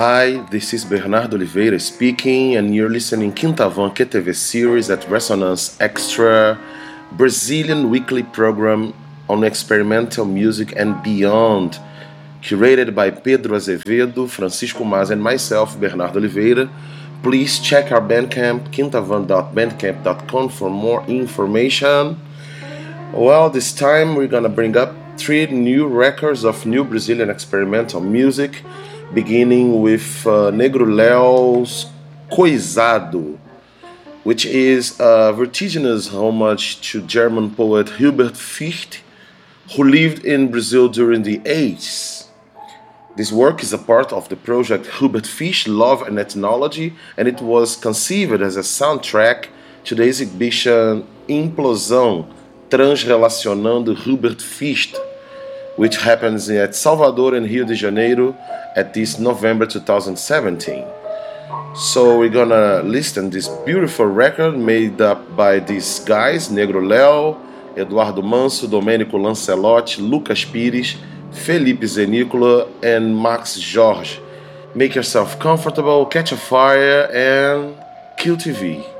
Hi, this is Bernardo Oliveira speaking, and you're listening Quintavan QTV series at Resonance Extra, Brazilian weekly program on experimental music and beyond, curated by Pedro Azevedo, Francisco Mas, and myself, Bernardo Oliveira. Please check our Bandcamp, quintavan.bandcamp.com, for more information. Well, this time we're gonna bring up 3 new records of new Brazilian experimental music, beginning with Negro Leo's Coisado, which is a vertiginous homage to German poet Hubert Fichte, who lived in Brazil during the 80s. This work is a part of the project Hubert Fichte Love and Ethnology, and it was conceived as a soundtrack to the exhibition Implosão, Transrelacionando Hubert Fichte, which happens at Salvador and Rio de Janeiro at this November 2017. So we're gonna listen this beautiful record made up by these guys, Negro Leo, Eduardo Manso, Domênico Lancelotti, Lucas Pires, Felipe Zenicola, and Max Jorge. Make yourself comfortable, catch a fire, and kill TV.